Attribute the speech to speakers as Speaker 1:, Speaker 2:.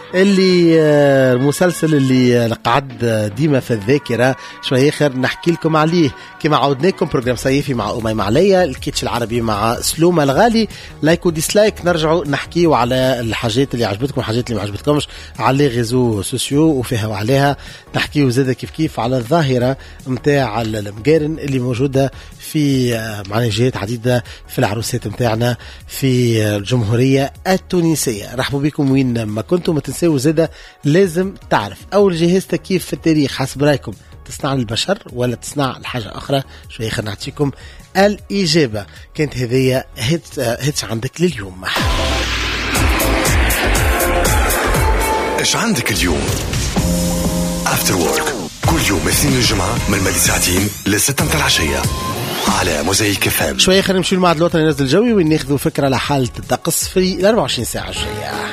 Speaker 1: اللي المسلسل اللي قعد ديما في الذاكرة شوية آخر نحكي لكم عليه كما عودناكم. بروجرام صيفي مع أميمة عليا، الكيتش العربي مع سلومة الغالي، لايك وديسلايك. نرجعوا نحكيوا على الحاجات اللي عجبتكم والحاجات اللي ما عجبتكمش على غيزو سوسيو وفيها وعليها. نحكيوا زادة كيف على الظاهرة متاع المقارن اللي موجودة في معنا جهات عديدة في العروسات متاعنا في الجمهورية التونسية. رحبوا بكم وين ما كنتم. ما تنسوا زادة لازم تعرف أول جهازتك كيف في التاريخ حسب رأيكم تصنع البشر ولا تصنع الحاجة أخرى؟ شوية خلنا نعطيكم الإجابة. كانت هذه هيتس عندك لليوم.
Speaker 2: إيش عندك اليوم؟ After Work كل يوم اثنين الجمعة من مدى ساعتين ل6 متاع العشية على موزايك FM.
Speaker 1: شوية خلينا نمشي المعدل الوطني نزل الجوي وناخذوا فكرة على حالة الطقس في 24 ساعة الجاية.